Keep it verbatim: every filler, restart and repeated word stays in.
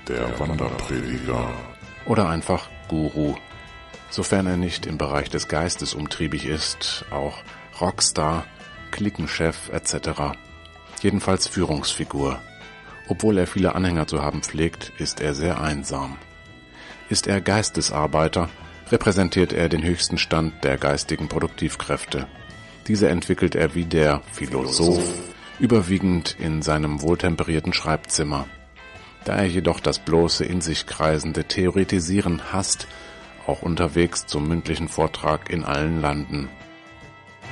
der Wanderprediger oder einfach Guru, sofern er nicht im Bereich des Geistes umtriebig ist, auch Rockstar, Cliquenchef et cetera. Jedenfalls Führungsfigur. Obwohl er viele Anhänger zu haben pflegt, ist er sehr einsam. Ist er Geistesarbeiter, repräsentiert er den höchsten Stand der geistigen Produktivkräfte. Diese entwickelt er wie der Philosoph, überwiegend in seinem wohltemperierten Schreibzimmer. Da er jedoch das bloße in sich kreisende Theoretisieren hasst, auch unterwegs zum mündlichen Vortrag in allen Landen.